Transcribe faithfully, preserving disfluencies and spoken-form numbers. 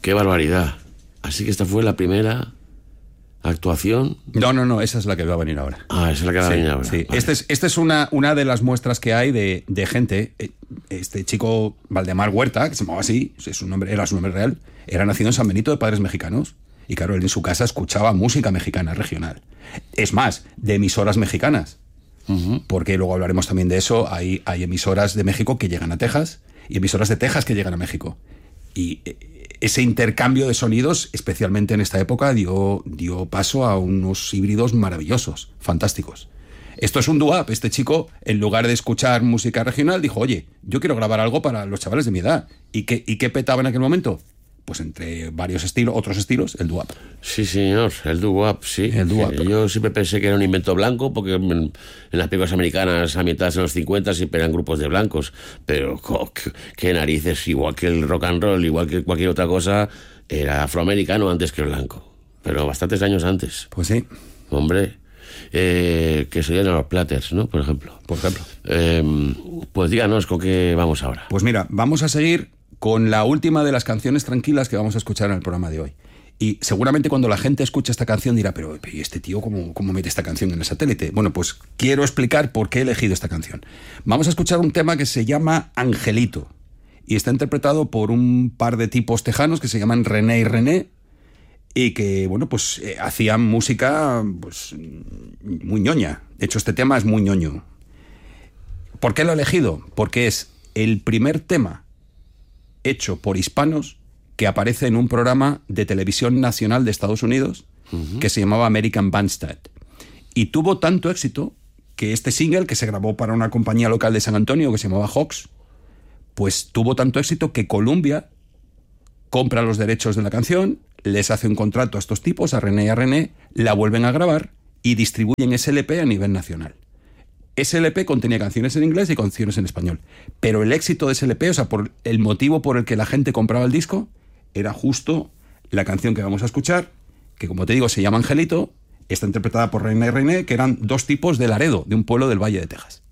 ¡Qué barbaridad! Así que esta fue la primera actuación. No, no, no, esa es la que va a venir ahora. Ah, esa es la que va sí, a venir ahora. Sí. Vale. Esta es, este es una, una de las muestras que hay de, de gente. Este chico, Valdemar Huerta, que se llamaba así, su nombre, era su nombre real, era nacido en San Benito de padres mexicanos. Y claro, él en su casa escuchaba música mexicana regional. Es más, de emisoras mexicanas. Uh-huh. Porque luego hablaremos también de eso. Hay, hay emisoras de México que llegan a Texas y emisoras de Texas que llegan a México. Y ese intercambio de sonidos, especialmente en esta época, dio, dio paso a unos híbridos maravillosos, fantásticos. Esto es un doo-wop. Este chico, en lugar de escuchar música regional, dijo, oye, yo quiero grabar algo para los chavales de mi edad. ¿Y qué, y qué petaba en aquel momento? Pues entre varios estilos, otros estilos, el doo-wop. Sí, señor, el doo-wop, sí. El doo-wop. Yo siempre pensé que era un invento blanco, porque en, en las películas americanas ambientadas en los cincuenta siempre eran grupos de blancos, pero oh, qué, qué narices, igual que el rock and roll, igual que cualquier otra cosa, era afroamericano antes que el blanco, pero bastantes años antes. Pues sí. Hombre, eh, que serían los Platters, ¿no? Por ejemplo. Por ejemplo. Eh, pues díganos con qué vamos ahora. Pues mira, vamos a seguir con la última de las canciones tranquilas que vamos a escuchar en el programa de hoy. Y seguramente cuando la gente escucha esta canción dirá, pero ¿y este tío cómo, cómo mete esta canción en el satélite? Bueno, pues quiero explicar por qué he elegido esta canción. Vamos a escuchar un tema que se llama Angelito y está interpretado por un par de tipos tejanos que se llaman René y René y que, bueno, pues eh, hacían música pues muy ñoña. De hecho, este tema es muy ñoño. ¿Por qué lo he elegido? Porque es el primer tema hecho por hispanos que aparece en un programa de televisión nacional de Estados Unidos uh-huh. que se llamaba American Bandstand. Y tuvo tanto éxito que este single, que se grabó para una compañía local de San Antonio que se llamaba Hawks, pues tuvo tanto éxito que Columbia compra los derechos de la canción, les hace un contrato a estos tipos, a René y a René, la vuelven a grabar y distribuyen ese L P a nivel nacional. Ese L P contenía canciones en inglés y canciones en español. Pero el éxito de ese L P, o sea, por el motivo por el que la gente compraba el disco, era justo la canción que vamos a escuchar, que como te digo se llama Angelito, está interpretada por René y René, que eran dos tipos de Laredo, de un pueblo del Valle de Texas.